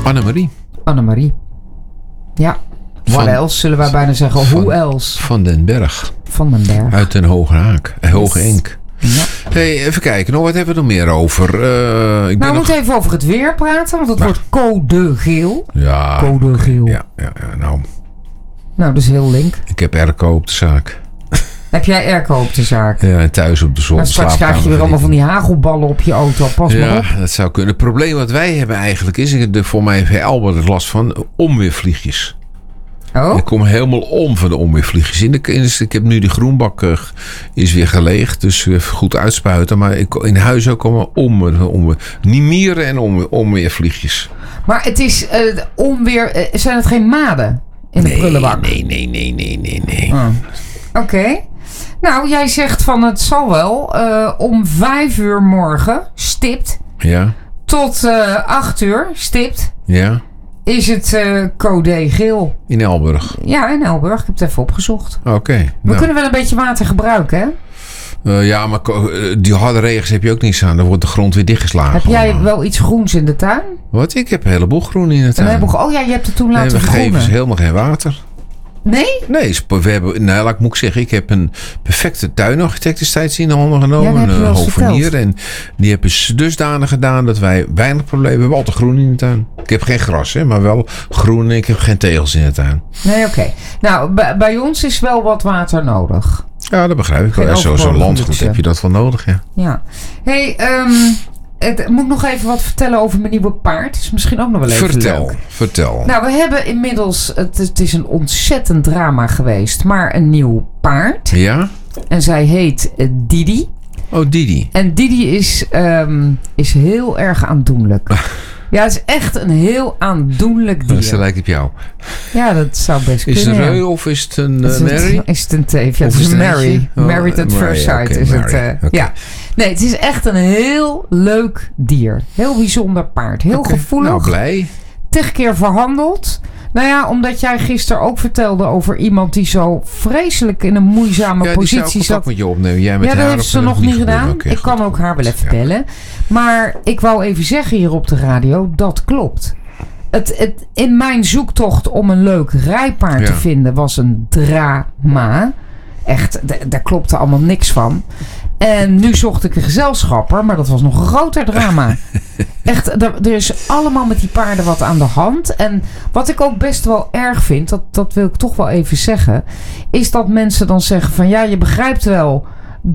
Annemarie. Ja. What else, zullen wij bijna zeggen. Who else? Van den Berg. Uit Den Hoge Enk. Ja. Hey, even kijken. Wat hebben we er nog meer over? We moeten even over het weer praten. Want het wordt code geel. Ja. Code geel. Ja. Nou, dat is heel link. Ik heb airco op de zaak. Heb jij airco op de zaak? Ja, en thuis op de zon. Maar straks krijg je weer allemaal van die hagelballen op je auto. Pas maar op. Ja, dat zou kunnen. Het probleem wat wij hebben eigenlijk is... Voor mij heeft Albert er last van onweervliegjes. Oh? Ik kom helemaal om van de onweervliegjes. Ik heb nu die groenbak is weer geleegd. Dus even goed uitspuiten. Maar in huis ook allemaal niet mieren en onweervliegjes. Maar het is onweer... zijn het geen maden in de prullenbak? Nee. Oh. Oké. Nou, jij zegt van het zal wel om 5 uur morgen stipt. Ja. Tot 8 uur stipt. Ja. Is het code geel. In Elburg? Ja, in Elburg. Ik heb het even opgezocht. Oké. We kunnen wel een beetje water gebruiken, hè? Ja, maar die harde regens heb je ook niet aan. Dan wordt de grond weer dichtgeslagen. Heb jij wel iets groens in de tuin? Wat? Ik heb een heleboel groen in de tuin. Oh ja, je hebt het toen laten vergroenen. We geven ze helemaal geen water. Nee? Nee, laat ik zeggen, ik heb een perfecte tuinarchitect destijds in de handen genomen. Een hovenier. En die hebben dusdanig gedaan dat wij weinig problemen hebben. We hebben altijd groen in de tuin. Ik heb geen gras, maar wel groen en ik heb geen tegels in de tuin. Nee, oké. Nou, bij ons is wel wat water nodig. Ja, dat begrijp ik wel. Zo'n landgoed heb je dat wel nodig, ja. Ja. Hey, ik moet nog even wat vertellen over mijn nieuwe paard. Is misschien ook nog wel even leuk. Vertel. Nou, we hebben inmiddels... Het is een ontzettend drama geweest. Maar een nieuw paard. Ja? En zij heet Didi. Oh, Didi. En Didi is heel erg aandoenlijk. Ja, het is echt een heel aandoenlijk dier. Ze lijkt op jou. Ja, dat zou best kunnen. Is het een reu of is het een Mary? Is het een teef? Ja, het is een Mary. Married at first sight is het. Okay. Ja. Nee, het is echt een heel leuk dier. Heel bijzonder paard. Heel gevoelig. Nou, blij. 10 keer verhandeld. Nou ja, omdat jij gisteren ook vertelde over iemand die zo vreselijk in een moeizame positie zat. Met je opnemen. Jij met dat haar heeft ze nog niet gedaan. Okay, ik kan ook haar wel even bellen. Maar ik wou even zeggen hier op de radio, dat klopt. In mijn zoektocht om een leuk rijpaard te vinden was een drama. Echt, daar klopte allemaal niks van. En nu zocht ik een gezelschapper, maar dat was nog een groter drama. Echt, er is allemaal met die paarden wat aan de hand. En wat ik ook best wel erg vind, dat wil ik toch wel even zeggen, is dat mensen dan zeggen van ja, je begrijpt wel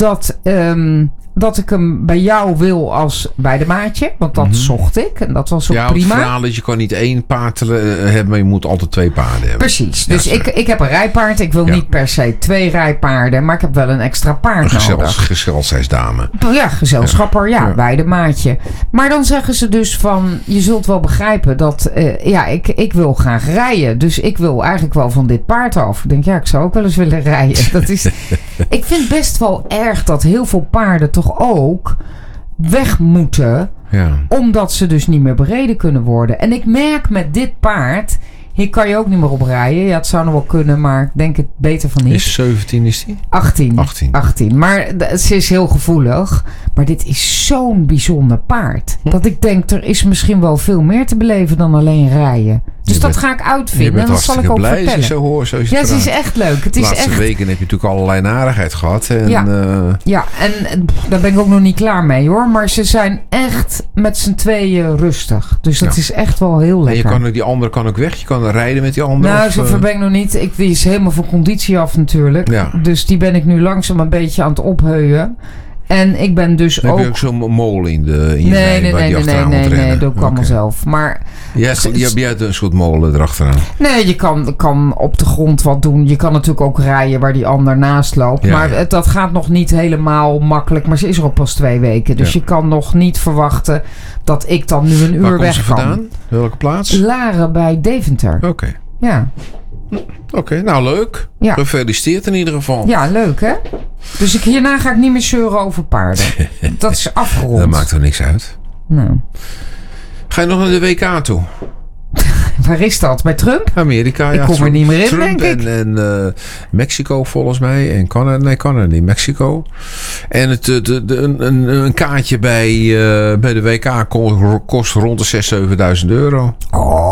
dat ik hem bij jou wil als bij de maatje. Want dat zocht ik. En dat was ook prima. Ja, het verhaal is je kan niet 1 paard hebben, maar je moet altijd 2 paarden hebben. Precies. Dus ik heb een rijpaard. Ik wil niet per se 2 rijpaarden. Maar ik heb wel een extra paard nodig. Gezelschapsdame. Ja, gezelschapper. Bij de maatje. Maar dan zeggen ze dus van, je zult wel begrijpen dat, ik wil graag rijden. Dus ik wil eigenlijk wel van dit paard af. Ik denk, ik zou ook wel eens willen rijden. Ik vind best wel erg dat heel veel paarden toch ook weg moeten. Ja. Omdat ze dus niet meer bereden kunnen worden. En ik merk met dit paard, hier kan je ook niet meer op rijden. Ja, het zou nog wel kunnen, maar ik denk het beter van niet. Is 17 is die? 18. Maar ze is heel gevoelig. Maar dit is zo'n bijzonder paard. Dat ik denk, er is misschien wel veel meer te beleven dan alleen rijden. Dus dat ga ik uitvinden. En dat zal ik ook blij vertellen. Als je zo hoort, zo ja, ze is echt leuk. Het is de laatste weken heb je natuurlijk allerlei narigheid gehad. En, en daar ben ik ook nog niet klaar mee hoor. Maar ze zijn echt met z'n tweeën rustig. Dus dat is echt wel heel lekker. En die andere kan ook weg. Je kan rijden met die andere. Nou, zover ben ik nog niet. Die is helemaal van conditie af natuurlijk. Ja. Dus die ben ik nu langzaam een beetje aan het opheuwen. En ik ben dus ook... Heb je ook zo'n molen in je rij? Nee, dat doe ik allemaal zelf. Maar... Ja, je hebt een soort molen erachteraan. Nee, je kan op de grond wat doen. Je kan natuurlijk ook rijden waar die ander naast loopt. Ja, maar dat gaat nog niet helemaal makkelijk. Maar ze is er al pas 2 weken. Dus je kan nog niet verwachten dat ik dan nu een uur weg kan. Vandaan? Welke plaats? Laren bij Deventer. Oké. Ja. Oké, nou leuk. Ja. Gefeliciteerd in ieder geval. Ja, leuk hè? Dus hierna ga ik niet meer zeuren over paarden. Dat is afgerond. Dat maakt er niks uit. Nou. Ga je nog naar de WK toe? Waar is dat? Bij Trump? Amerika, ja. Ik kom er niet meer in, Trump denk ik. En Mexico volgens mij. En Canada niet. Mexico. En een kaartje bij de WK kost rond de 6.000, 7.000 euro. Oh.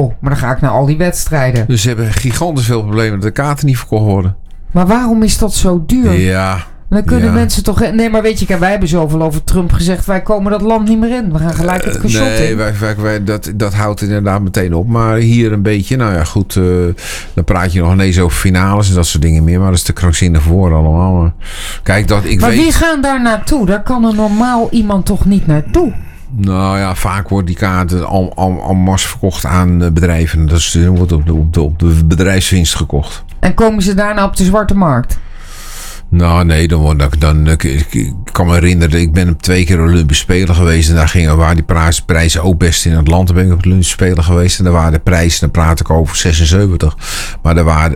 Oh, maar dan ga ik naar al die wedstrijden. Dus ze hebben gigantisch veel problemen dat de kaarten niet verkocht worden. Maar waarom is dat zo duur? Ja. Dan kunnen mensen toch... Nee, maar weet je, wij hebben zoveel over Trump gezegd. Wij komen dat land niet meer in. We gaan gelijk het cachot in. Nee, dat houdt inderdaad meteen op. Maar hier een beetje... Nou ja, goed. Dan praat je nog ineens over finales en dat soort dingen meer. Maar dat is te krankzinnig voor allemaal. Maar, kijk, wie gaan daar naartoe? Daar kan een normaal iemand toch niet naartoe? Nou ja, vaak wordt die kaarten al mars verkocht aan bedrijven. Dat wordt op de bedrijfswinst gekocht. En komen ze daarna op de zwarte markt? Nou nee, ik kan me herinneren, ik ben 2 keer Olympische Spelen geweest en daar waren die prijzen ook best in het land. Dan ben ik op de Olympische Spelen geweest en daar waren de prijzen, dan praat ik over 76, maar daar waren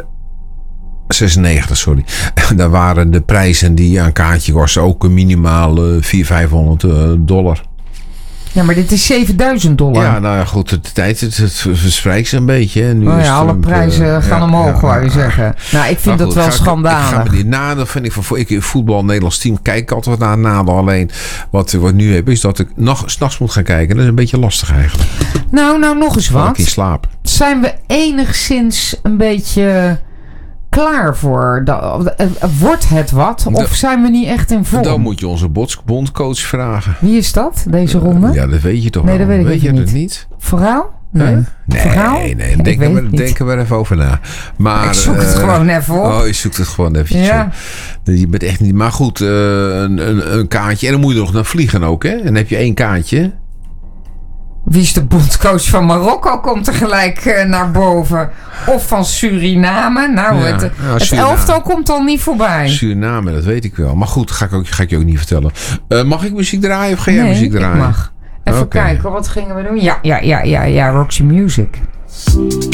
96, sorry. Daar waren de prijzen die een kaartje kosten ook een minimaal $400-500. Ja, maar dit is $7.000. Ja, nou ja, goed. De tijd het verspreidt zich een beetje. En nu is alle prijzen gaan omhoog, wou je zeggen. Nou, ik vind dat wel schandalig. Die nadeel vind ik van voetbal Nederlands team kijk ik altijd naar een nadeel. Alleen wat ik nu heb is dat ik nog 's nachts moet gaan kijken. Dat is een beetje lastig eigenlijk. Nou, nog eens wat. Ik in slaap. Zijn we enigszins een beetje klaar voor? Wordt het wat? Of zijn we niet echt in vorm? Dan moet je onze bondcoach vragen. Wie is dat, deze ronde? Ja, dat weet je toch wel. Dat weet je niet. Het niet? Verhaal? Nee. Verhaal? Nee. Denk er maar even over na. Maar, ik zoek het gewoon even op. Oh, je zoekt het gewoon eventjes op. Je bent echt niet... Maar goed, een kaartje. En dan moet je er nog naar vliegen ook, hè? En dan heb je 1 kaartje. Wie is de bondscoach van Marokko? Komt er gelijk naar boven. Of van Suriname. Nou, het elftal komt al niet voorbij. Suriname, dat weet ik wel. Maar goed, ga ik je ook niet vertellen. Mag ik muziek draaien of ga jij muziek draaien? Ik mag. Even kijken, wat gingen we doen? Ja, Roxy Music.